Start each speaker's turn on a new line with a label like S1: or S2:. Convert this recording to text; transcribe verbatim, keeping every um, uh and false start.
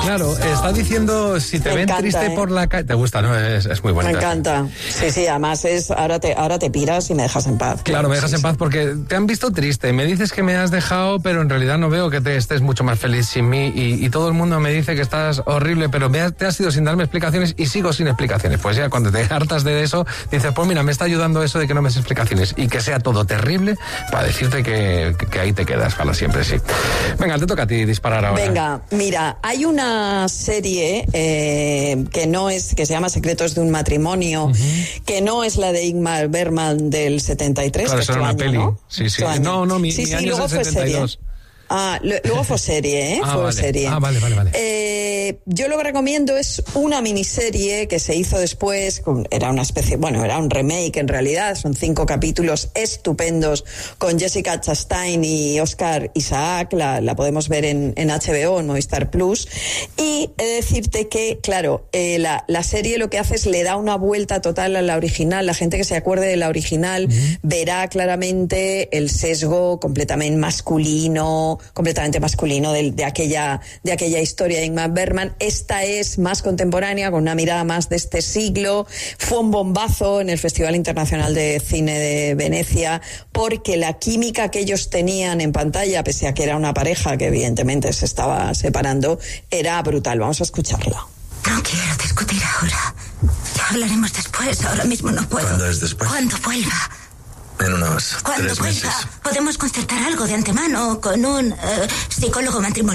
S1: Claro, está diciendo, si te
S2: Me
S1: ven
S2: encanta,
S1: triste
S2: ¿eh?
S1: por la calle... Te gusta, ¿no? Es, es muy bonita.
S2: Me encanta. Sí, sí, además es, ahora te, ahora te piras y me dejas en paz.
S1: Claro, me dejas
S2: sí,
S1: en paz
S2: sí.
S1: porque te han visto triste. Me dices que me has dejado, pero en realidad no veo que te estés mucho más feliz sin mí. Y, y todo el mundo me dice que estás horrible, pero me has, te has ido sin darme explicaciones y sigo sin explicaciones. Pues ya cuando te hartas de eso, dices, pues mira, me está ayudando eso de que no me des explicaciones y que sea todo terrible para decirte que, que, que ahí te quedas para siempre, sí. Venga, te toca a ti disparar ahora.
S2: Venga, mira, hay una serie eh, que no es, que se llama Secretos de un matrimonio, uh-huh. que no es la de Ingmar Bergman del setenta y tres.
S1: Claro,
S2: que
S1: eso era una
S2: año,
S1: peli.
S2: ¿no?
S1: Sí, sí.
S2: Año.
S1: No, no, mi,
S2: sí,
S1: mi
S2: sí,
S1: año
S2: luego
S1: es el
S2: fue
S1: setenta y dos.
S2: Serie. Ah, luego fue serie, ¿eh?
S1: Ah,
S2: fue
S1: vale.
S2: serie.
S1: Ah, vale, vale, vale.
S2: Eh, yo lo que recomiendo es una miniserie que se hizo después, con, era una especie, bueno, era un remake en realidad, son cinco capítulos estupendos con Jessica Chastain y Oscar Isaac, la, la podemos ver en, en H B O, en Movistar Plus, y he de decirte que, claro, eh, la, la serie lo que hace es le da una vuelta total a la original. La gente que se acuerde de la original uh-huh. verá claramente el sesgo completamente masculino, completamente masculino de, de aquella de aquella historia de Ingmar Bergman. Esta es más contemporánea, con una mirada más de este siglo. Fue un bombazo en el Festival Internacional de Cine de Venecia, porque la química que ellos tenían en pantalla, pese a que era una pareja que evidentemente se estaba separando, era brutal. Vamos a escucharla.
S3: No quiero discutir ahora. Ya hablaremos después. Ahora mismo no puedo.
S4: ¿Cuándo es después?
S3: Cuando vuelva.
S4: En unos
S3: Cuando
S4: tres
S3: vuelva,
S4: meses.
S3: podemos concertar algo de antemano con un uh, psicólogo matrimonial.